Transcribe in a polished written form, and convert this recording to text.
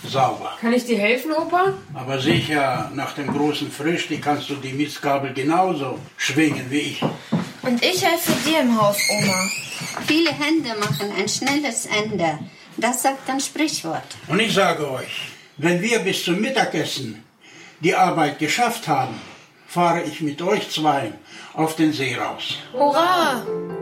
sauber. Kann ich dir helfen, Opa? Aber sicher, nach dem großen Frühstück kannst du die Mistgabel genauso schwingen wie ich. Und ich helfe dir im Haus, Oma. Viele Hände machen ein schnelles Ende. Das sagt ein Sprichwort. Und ich sage euch, wenn wir bis zum Mittagessen die Arbeit geschafft haben, fahre ich mit euch zwei auf den See raus. Hurra!